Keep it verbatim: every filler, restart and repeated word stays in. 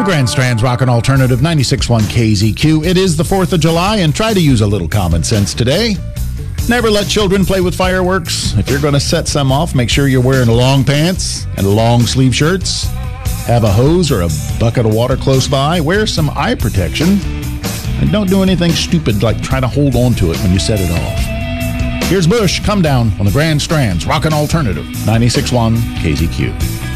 Grand Strand's Rockin' Alternative ninety-six point one K Z Q. It is the fourth of July, and try to use a little common sense today. Never let children play with fireworks. If you're going to set some off, make sure you're wearing long pants and long sleeve shirts. Have a hose or a bucket of water close by. Wear some eye protection. And don't do anything stupid like try to hold on to it when you set it off. Here's Bush, Come Down on the Grand Strand's Rockin' Alternative ninety-six point one K Z Q.